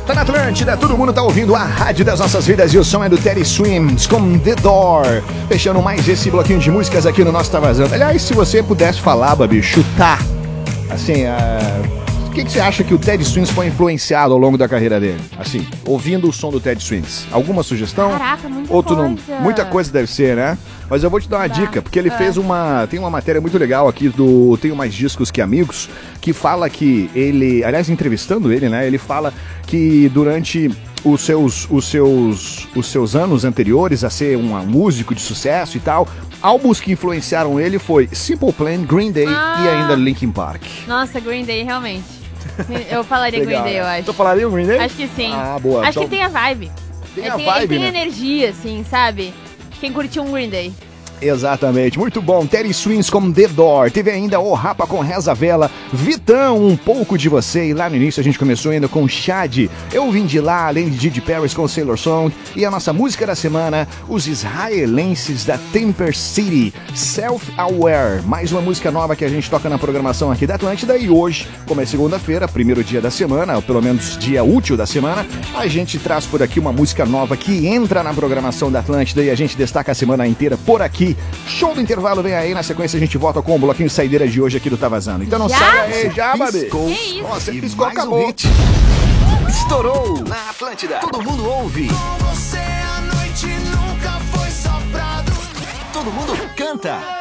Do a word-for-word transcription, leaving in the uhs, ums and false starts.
Tá na Atlântida, todo mundo tá ouvindo a rádio das nossas vidas e o som é do Teddy Swims com The Door. Fechando mais esse bloquinho de músicas aqui no nosso Tá Vazando. Aliás, se você pudesse falar, Babi, chutar, assim, uh, o que, que você acha que o Teddy Swims foi influenciado ao longo da carreira dele? Assim, ouvindo o som do Teddy Swims. Alguma sugestão? Caraca, muita Ou tu não... coisa. Muita coisa deve ser, né? Mas eu vou te dar uma Tá. dica, porque ele É. fez uma... Tem uma matéria muito legal aqui do Tenho Mais Discos Que Amigos, que fala que ele... Aliás, entrevistando ele, né? Ele fala que durante os seus, os seus, os seus anos anteriores a ser um músico de sucesso e tal, álbuns que influenciaram ele foi Simple Plan, Green Day Ah. e ainda Linkin Park. Nossa, Green Day, realmente. Eu falaria Legal, Green Day, eu né? acho. Tu falaria o Green Day? Acho que sim. Ah, boa. Acho Então, que tem a vibe. tem É, a tem, vibe, tem né? energia, assim, sabe? Quem curtiu um Green Day. Exatamente, muito bom. Teddy Swims com The Door. Teve ainda O Rapa com Reza Vela. Vitão, Um Pouco de Você. E lá no início a gente começou ainda com Chad. Eu Vim de Lá, além de Didi Paris com Sailor Song. E a nossa música da semana, os israelenses da Temper City, Self-Aware. Mais uma música nova que a gente toca na programação aqui da Atlântida. E hoje, como é segunda-feira, primeiro dia da semana, ou pelo menos dia útil da semana, a gente traz por aqui uma música nova que entra na programação da Atlântida e a gente destaca a semana inteira por aqui. Show do intervalo, vem aí, na sequência a gente volta com o bloquinho de saideira de hoje aqui do Tá Vazando. Então não Já? sai aí, já, Babi. Piscou. Que isso? Nossa, E piscou, mais um acabou. hit. Estourou na Atlântida. Todo mundo ouve. Com você a noite nunca foi só pra dormir. Todo mundo canta.